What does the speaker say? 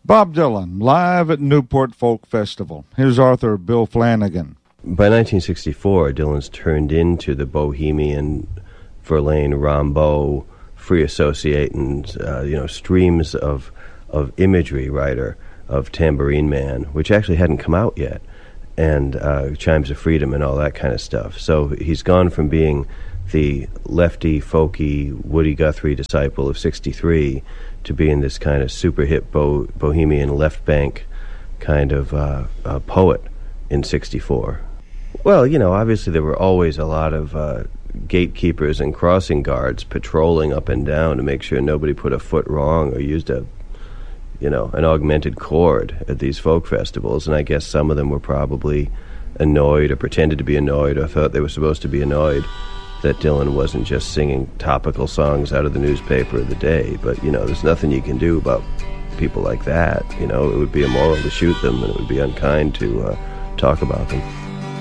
Bob Dylan, live at Newport Folk Festival. Here's Arthur Bill Flanagan. By 1964, Dylan's turned into the bohemian Verlaine Rimbaud free associating, streams of imagery writer of Tambourine Man, which actually hadn't come out yet, and Chimes of Freedom and all that kind of stuff. So he's gone from being the lefty, folky, Woody Guthrie disciple of 63 to being this kind of super hip bohemian left bank kind of poet in 64. Well, obviously there were always a lot of gatekeepers and crossing guards patrolling up and down to make sure nobody put a foot wrong or used an augmented chord at these folk festivals, and I guess some of them were probably annoyed or pretended to be annoyed or thought they were supposed to be annoyed that Dylan wasn't just singing topical songs out of the newspaper of the day. But, there's nothing you can do about people like that. It would be immoral to shoot them, and it would be unkind to talk about them.